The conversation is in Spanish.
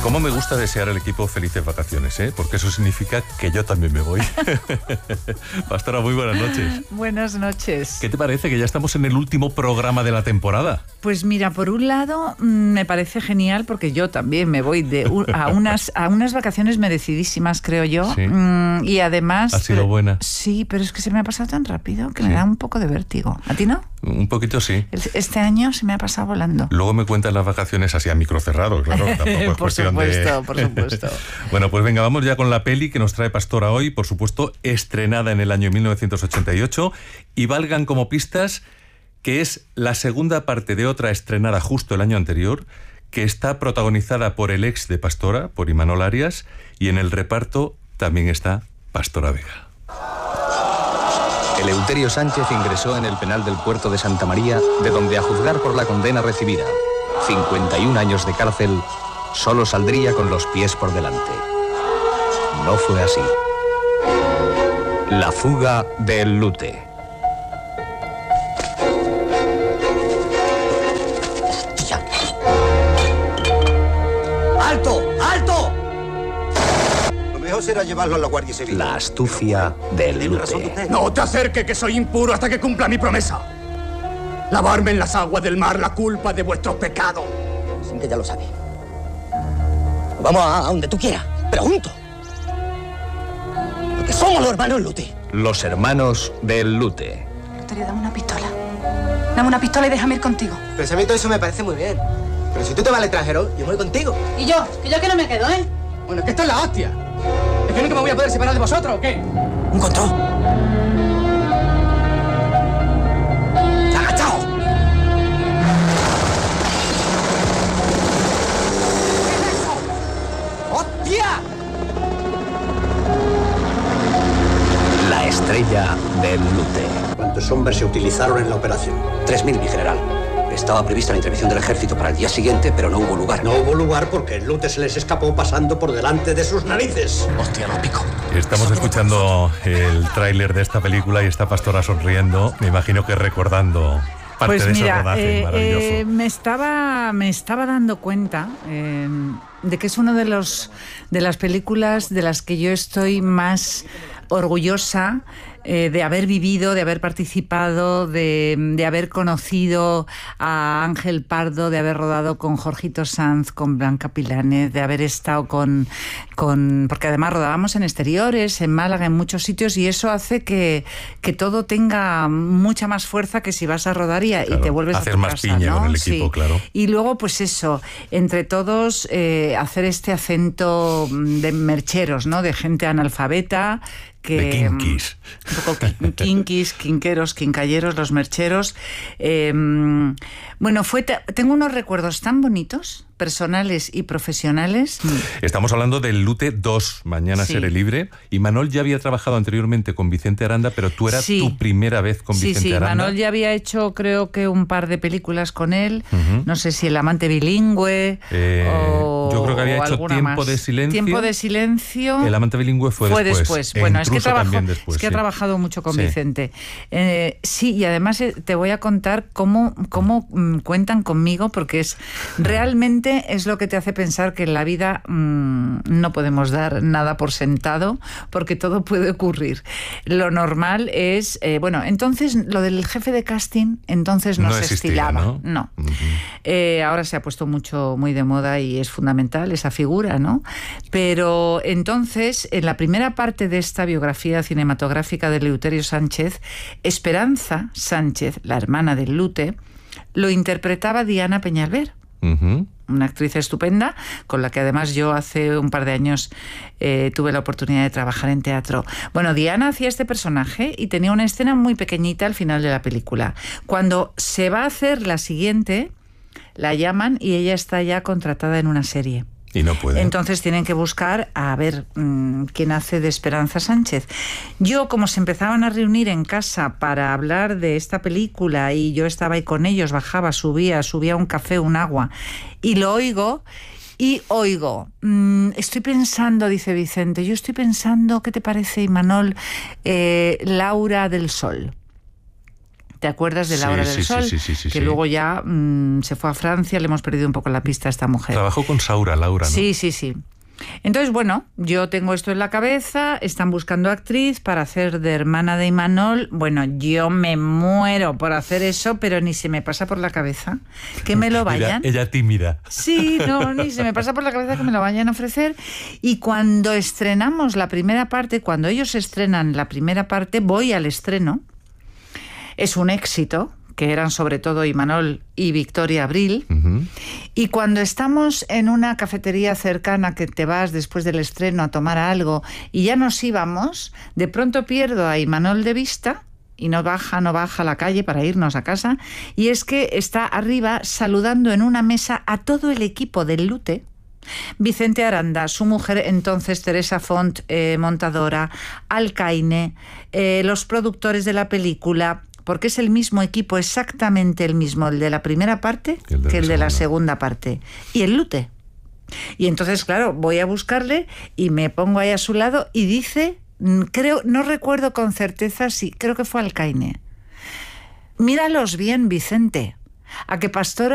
Cómo me gusta desear al equipo felices vacaciones, ¿eh? Porque eso significa que yo también me voy. Pastora, muy buenas noches. Buenas noches. ¿Qué te parece que ya estamos en el último programa de la temporada? Pues mira, por un lado me parece genial porque yo también me voy a unas vacaciones merecidísimas, creo yo. Sí. Y además... ¿Ha sido buena? Sí, pero es que se me ha pasado tan rápido que me da un poco de vértigo. ¿A ti no? Un poquito sí. Este año se me ha pasado volando. Luego me cuentan las vacaciones así a micro cerrado, claro. Tampoco es Por supuesto. Bueno, pues venga, vamos ya con la peli que nos trae Pastora hoy, por supuesto, estrenada en el año 1988, y valgan como pistas que es la segunda parte de otra estrenada justo el año anterior, que está protagonizada por el ex de Pastora, por Imanol Arias, y en el reparto también está Pastora Vega. Eleuterio Sánchez ingresó en el penal del puerto de Santa María, de donde, a juzgar por la condena recibida, 51 años de cárcel, solo saldría con los pies por delante. No fue así. La fuga del Lute. ¡Alto! ¡Alto! Lo mejor será llevarlo a la Guardia Civil. La astucia del Lute. No te acerques, que soy impuro hasta que cumpla mi promesa. Lavarme en las aguas del mar la culpa de vuestros pecados. Sin que ya lo sabe. Vamos a donde tú quieras, pero juntos. Porque somos los hermanos Lute. Los hermanos del Lute. Eleuterio, dame una pistola. Dame una pistola y déjame ir contigo. Pero a mí todo eso me parece muy bien. Pero si tú te vas al extranjero, yo voy contigo. ¿Y yo? Que yo que no me quedo, ¿eh? Bueno, es que esto es la hostia. ¿Es que nunca me voy a poder separar de vosotros o qué? Un control. ¡Agachao! ¿Qué es eso? ¡Hostia! La estrella del Lute. ¿Cuántos hombres se utilizaron en la operación? 3.000, mi general. Estaba prevista la intervención del ejército para el día siguiente, pero no hubo lugar. No hubo lugar porque el Lute se les escapó pasando por delante de sus narices. Hostia, lo pico. Estamos escuchando el tráiler de esta película y está Pastora sonriendo, me imagino que recordando parte Pues de mira, ese rodaje maravilloso. me estaba dando cuenta de que es una de las películas de las que yo estoy más orgullosa de haber vivido, de haber participado, de haber conocido a Ángel Pardo, de haber rodado con Jorgito Sanz, con Blanca Pilanes, de haber estado porque además rodábamos en exteriores, en Málaga, en muchos sitios, y eso hace que todo tenga mucha más fuerza que si vas a rodar y te vuelves hacer a tu más casa, piña, ¿no? con el equipo, Sí. claro. Y luego, pues eso, entre todos hacer este acento de mercheros, ¿no? De gente analfabeta, de kinkis. Un poco kinkis, quinqueros, quincalleros, los mercheros. Bueno, tengo unos recuerdos tan bonitos, personales y profesionales. Estamos hablando del Lute 2, Mañana Seré Libre. Y Manol ya había trabajado anteriormente con Vicente Aranda, pero tú eras tu primera vez con Vicente Aranda. Sí, Manol ya había hecho, creo que un par de películas con él. No sé si El amante bilingüe o yo creo que había hecho Tiempo de Silencio. Tiempo de Silencio. El amante bilingüe fue después. Bueno, es que ha sí. trabajado mucho con Vicente. Sí, y además te voy a contar cómo cuentan conmigo, porque realmente es lo que te hace pensar que en la vida no podemos dar nada por sentado, porque todo puede ocurrir. Lo normal es, entonces lo del jefe de casting entonces no se existía, estilaba. ¿no? Ahora se ha puesto muy de moda y es fundamental esa figura, ¿no? Pero entonces, en la primera parte de esta biografía cinematográfica de Eleuterio Sánchez, Esperanza Sánchez, la hermana del Lute, lo interpretaba Diana Peñalver. Una actriz estupenda, con la que además yo hace un par de años tuve la oportunidad de trabajar en teatro. Bueno, Diana hacía este personaje y tenía una escena muy pequeñita al final de la película. Cuando se va a hacer la siguiente, la llaman y ella está ya contratada en una serie. Y no puede. Entonces tienen que buscar a ver quién hace de Esperanza Sánchez. Yo, como se empezaban a reunir en casa para hablar de esta película y yo estaba ahí con ellos, bajaba, subía un café, un agua, y lo oigo, estoy pensando, dice Vicente, yo estoy pensando, ¿qué te parece, Imanol? Laura del Sol. ¿Te acuerdas de La Hora del Sol? Sí, que luego ya se fue a Francia, le hemos perdido un poco la pista a esta mujer. Trabajó con Saura, Laura, ¿no? Sí. Entonces, bueno, yo tengo esto en la cabeza, están buscando actriz para hacer de hermana de Imanol. Bueno, yo me muero por hacer eso, pero ni se me pasa por la cabeza que me lo vayan. Mira, ella tímida. Sí, no, ni se me pasa por la cabeza que me lo vayan a ofrecer. Y cuando estrenamos la primera parte, cuando ellos estrenan la primera parte, voy al estreno. Es un éxito, que eran sobre todo Imanol y Victoria Abril. Uh-huh. Y cuando estamos en una cafetería cercana, que te vas después del estreno a tomar algo y ya nos íbamos, de pronto pierdo a Imanol de vista y no baja a la calle para irnos a casa, y es que está arriba saludando en una mesa a todo el equipo del Lute. Vicente Aranda, su mujer entonces Teresa Font, montadora, Alcaine, los productores de la película, porque es el mismo equipo, exactamente el mismo, el de la primera parte que el de la segunda parte. Y el Lute. Y entonces, claro, voy a buscarle y me pongo ahí a su lado y dice, no recuerdo con certeza si, creo que fue Alcaine: míralos bien, Vicente, a que Pastora